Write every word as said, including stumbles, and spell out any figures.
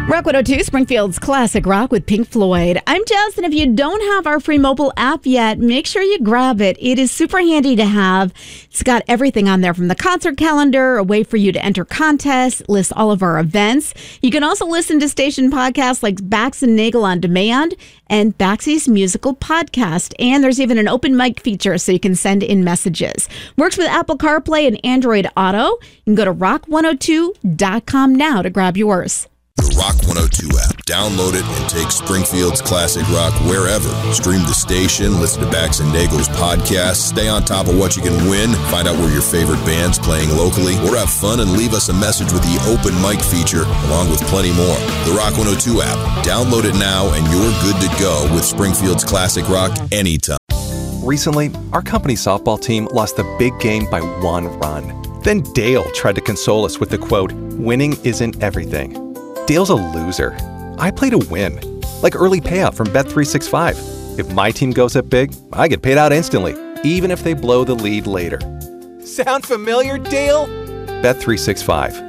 Rock one oh two, Springfield's classic rock with Pink Floyd. I'm Jess, and if you don't have our free mobile app yet, make sure you grab it. It is super handy to have. It's got everything on there from the concert calendar, a way for you to enter contests, lists all of our events. You can also listen to station podcasts like Bax and Nagel on Demand and Baxy's Musical Podcast. And there's even an open mic feature so you can send in messages. Works with Apple CarPlay and Android Auto. You can go to rock one oh two dot com now to grab yours. The Rock one oh two app. Download it and take Springfield's classic rock wherever. Stream the station, listen to Bax and Nagel's podcast, stay on top of what you can win, find out where your favorite band's playing locally, or have fun and leave us a message with the open mic feature, along with plenty more. The Rock one oh two app. Download it now and you're good to go with Springfield's classic rock anytime. Recently, our company's softball team lost the big game by one run. Then Dale tried to console us with the quote, "Winning isn't everything." Dale's a loser. I play to win. Like early payout from Bet three sixty-five. If my team goes up big, I get paid out instantly, even if they blow the lead later. Sound familiar, Dale? Bet three sixty-five.